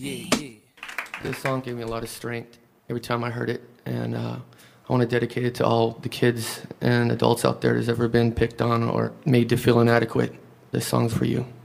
This song gave me a lot of strength every time I heard it, and I want to dedicate it to all the kids and adults out there that's ever been picked on or made to feel inadequate. This song's for you.